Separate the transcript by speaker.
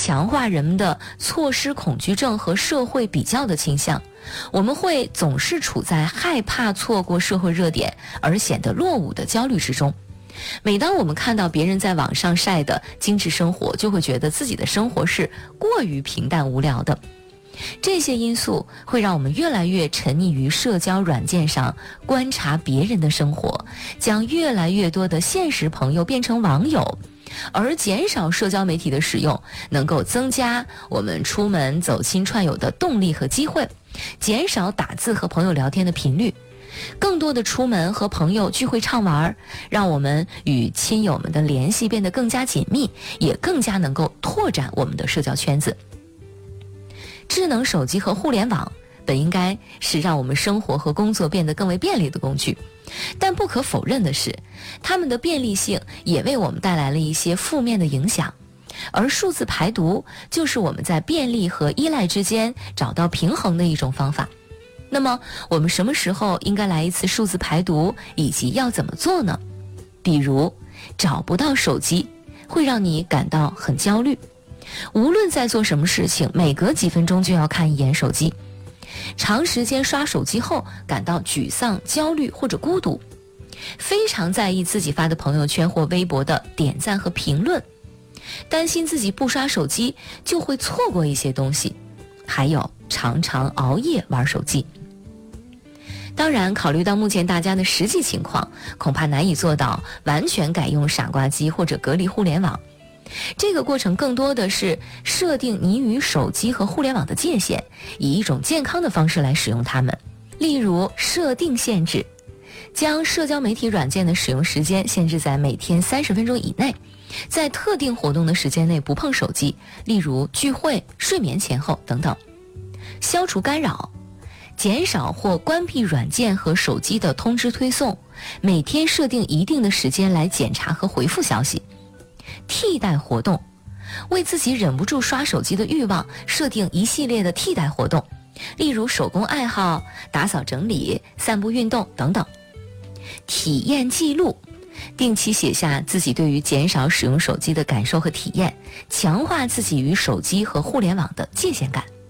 Speaker 1: 强化人们的错失恐惧症和社会比较的倾向。我们会总是处在害怕错过社会热点而显得落伍的焦虑之中。每当我们看到别人在网上晒的精致生活，就会觉得自己的生活是过于平淡无聊的。这些因素会让我们越来越沉溺于社交软件上观察别人的生活，将越来越多的现实朋友变成网友，而减少社交媒体的使用能够增加我们出门走亲串友的动力和机会，减少打字和朋友聊天的频率，更多的出门和朋友聚会畅玩，让我们与亲友们的联系变得更加紧密，也更加能够拓展我们的社交圈子。智能手机和互联网本应该是让我们生活和工作变得更为便利的工具，但不可否认的是，它们的便利性也为我们带来了一些负面的影响，而数字排毒就是我们在便利和依赖之间找到平衡的一种方法。那么我们什么时候应该来一次数字排毒，以及要怎么做呢？比如找不到手机会让你感到很焦虑，无论在做什么事情，每隔几分钟就要看一眼手机，长时间刷手机后感到沮丧、焦虑或者孤独，非常在意自己发的朋友圈或微博的点赞和评论，担心自己不刷手机就会错过一些东西，还有常常熬夜玩手机。当然，考虑到目前大家的实际情况，恐怕难以做到完全改用傻瓜机或者隔离互联网。这个过程更多的是设定你与手机和互联网的界限，以一种健康的方式来使用它们。例如设定限制，将社交媒体软件的使用时间限制在每天30分钟以内，在特定活动的时间内不碰手机，例如聚会、睡眠前后等等。消除干扰，减少或关闭软件和手机的通知推送，每天设定一定的时间来检查和回复消息。替代活动，为自己忍不住刷手机的欲望设定一系列的替代活动，例如手工爱好、打扫整理、散步运动等等。体验记录，定期写下自己对于减少使用手机的感受和体验，强化自己与手机和互联网的界限感。